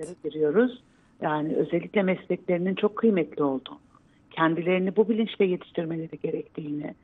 senetlere giriyoruz. Yani özellikle mesleklerinin çok kıymetli olduğunu, kendilerini bu bilinçle yetiştirmeleri gerektiğini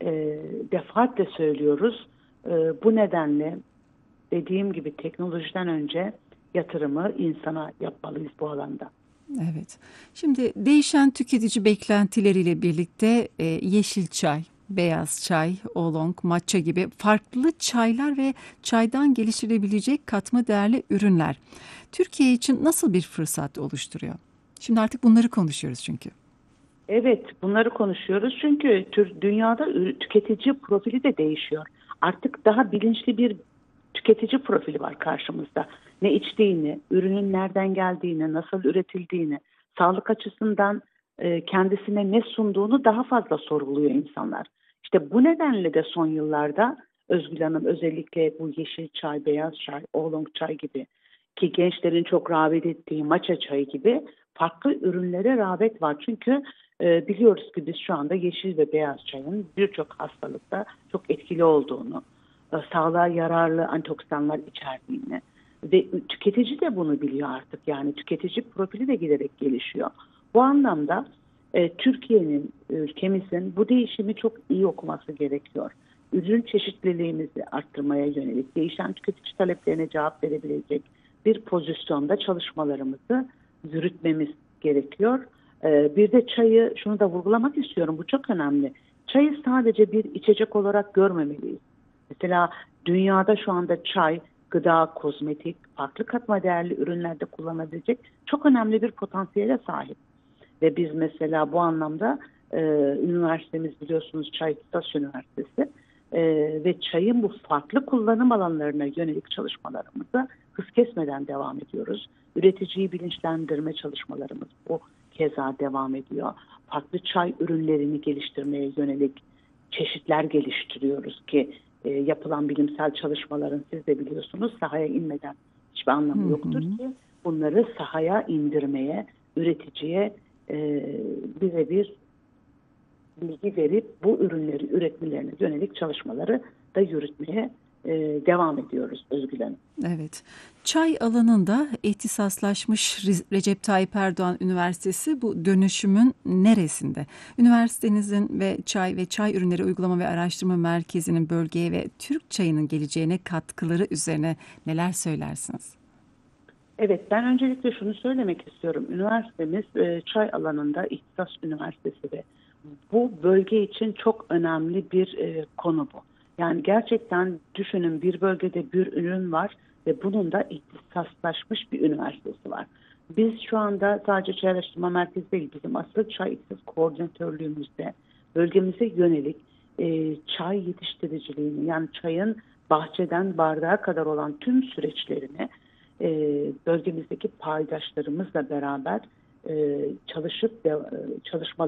defaatle söylüyoruz. Bu nedenle dediğim gibi teknolojiden önce yatırımı insana yapmalıyız bu alanda. Evet. Şimdi değişen tüketici beklentileriyle birlikte yeşil çay, beyaz çay, oolong, matcha gibi farklı çaylar ve çaydan geliştirilebilecek katma değerli ürünler Türkiye için nasıl bir fırsat oluşturuyor? Şimdi artık bunları konuşuyoruz çünkü. Evet, bunları konuşuyoruz çünkü dünyada tüketici profili de değişiyor. Artık daha bilinçli bir tüketici profili var karşımızda. Ne içtiğini, ürünün nereden geldiğini, nasıl üretildiğini, sağlık açısından kendisine ne sunduğunu daha fazla sorguluyor insanlar. İşte bu nedenle de son yıllarda Özgül Hanım özellikle bu yeşil çay, beyaz çay, oolong çay gibi ki gençlerin çok rağbet ettiği matcha çayı gibi farklı ürünlere rağbet var. Çünkü biliyoruz ki biz şu anda yeşil ve beyaz çayın birçok hastalıkta çok etkili olduğunu, sağlığa yararlı antioksidanlar içerdiğini ve tüketici de bunu biliyor artık. Yani tüketici profili de giderek gelişiyor. Bu anlamda Türkiye'nin, ülkemizin bu değişimi çok iyi okuması gerekiyor. Ürün çeşitliliğimizi arttırmaya yönelik, değişen tüketici taleplerine cevap verebilecek bir pozisyonda çalışmalarımızı yürütmemiz gerekiyor. Bir de çayı, şunu da vurgulamak istiyorum, bu çok önemli. Çayı sadece bir içecek olarak görmemeliyiz. Mesela dünyada şu anda çay, gıda, kozmetik, farklı katma değerli ürünlerde kullanabilecek çok önemli bir potansiyele sahip. Ve biz mesela bu anlamda üniversitemiz biliyorsunuz Çay İktisat Üniversitesi ve çayın bu farklı kullanım alanlarına yönelik çalışmalarımıza hız kesmeden devam ediyoruz. Üreticiyi bilinçlendirme çalışmalarımız bu keza devam ediyor. Farklı çay ürünlerini geliştirmeye yönelik çeşitler geliştiriyoruz ki yapılan bilimsel çalışmaların siz de biliyorsunuz sahaya inmeden hiçbir Hı anlamı hı. yoktur ki bunları sahaya indirmeye, üreticiye birebir bilgi verip bu ürünleri üretmelerine yönelik çalışmaları da yürütmeye devam ediyoruz Özgül Hanım. Evet. Çay alanında ihtisaslaşmış Recep Tayyip Erdoğan Üniversitesi bu dönüşümün neresinde? Üniversitenizin ve çay ürünleri uygulama ve araştırma merkezinin bölgeye ve Türk çayının geleceğine katkıları üzerine neler söylersiniz? Evet, ben öncelikle şunu söylemek istiyorum. Üniversitemiz çay alanında ihtisas üniversitesi ve bu bölge için çok önemli bir konu bu. Yani gerçekten düşünün bir bölgede bir ürün var ve bunun da ihtisaslaşmış bir üniversitesi var. Biz şu anda sadece çay araştırma merkezi değil, bizim asıl çay ihtisas koordinatörlüğümüzde bölgemize yönelik çay yetiştiriciliğini yani çayın bahçeden bardağa kadar olan tüm süreçlerini bölgemizdeki paydaşlarımızla beraber çalışıp çalışmalar